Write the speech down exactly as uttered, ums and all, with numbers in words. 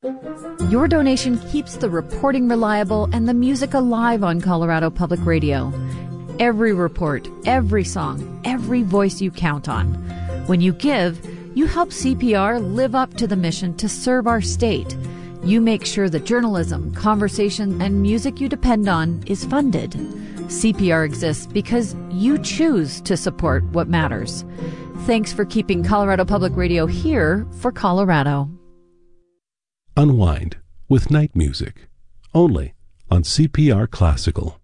Your donation keeps the reporting reliable and the music alive on Colorado Public Radio. Every report, every song, every voice you count on. When you give, you help C P R live up to the mission to serve our state. You make sure the journalism, conversation, and music you depend on is funded. C P R exists because you choose to support what matters. Thanks for keeping Colorado Public Radio here for Colorado. Unwind with night music, only on C P R Classical.